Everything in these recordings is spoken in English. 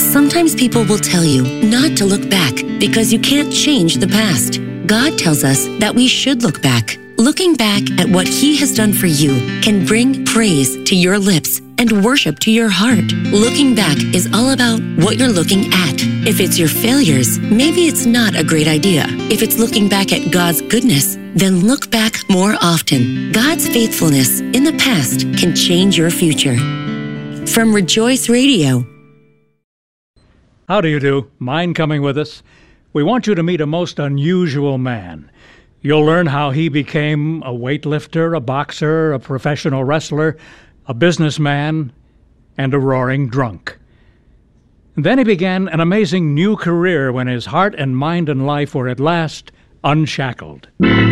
Sometimes people will tell you not to look back because you can't change the past. God tells us that we should look back. Looking back at what He has done for you can bring praise to your lips and worship to your heart. Looking back is all about what you're looking at. If it's your failures, maybe it's not a great idea. If it's looking back at God's goodness, then look back more often. God's faithfulness in the past can change your future. From Rejoice Radio. How do you do? Mind coming with us? We want you to meet a most unusual man. You'll learn how he became a weightlifter, a boxer, a professional wrestler, a businessman, and a roaring drunk. Then he began an amazing new career when his heart and mind and life were at last unshackled.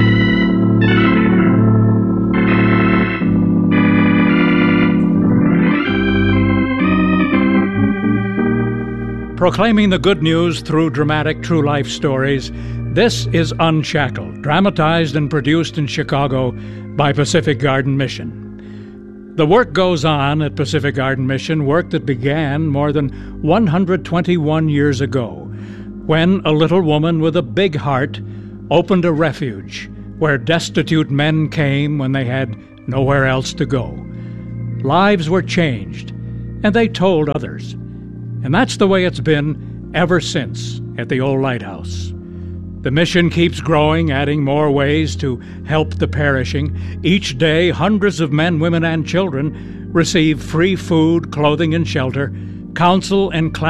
Proclaiming the good news through dramatic true life stories, this is Unshackled, dramatized and produced in Chicago by Pacific Garden Mission. The work goes on at Pacific Garden Mission, work that began more than 121 years ago, when a little woman with a big heart opened a refuge where destitute men came when they had nowhere else to go. Lives were changed, and they told others. And that's the way it's been ever since at the old lighthouse. The mission keeps growing, adding more ways to help the perishing. Each day, hundreds of men, women, and children receive free food, clothing, and shelter, counsel and